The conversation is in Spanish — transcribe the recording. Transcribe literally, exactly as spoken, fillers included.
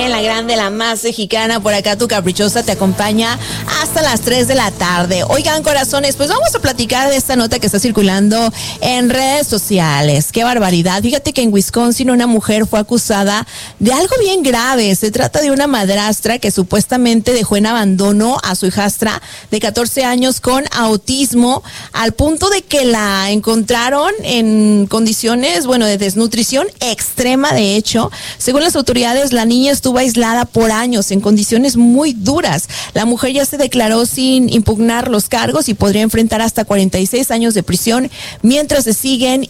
En la grande, la más mexicana, por acá tu caprichosa te acompaña hasta las tres de la tarde. Oigan, corazones, pues vamos a platicar de esta nota que está circulando en redes sociales. ¡Qué barbaridad! Fíjate que en Wisconsin una mujer fue acusada de algo bien grave. Se trata de una madrastra que supuestamente dejó en abandono a su hijastra de catorce años con autismo, al punto de que la encontraron en condiciones, bueno, de desnutrición extrema. De hecho, según las autoridades, la niña estuvo aislada por años en condiciones muy duras. La mujer ya se declaró sin impugnar los cargos y podría enfrentar hasta cuarenta y seis años de prisión mientras se siguen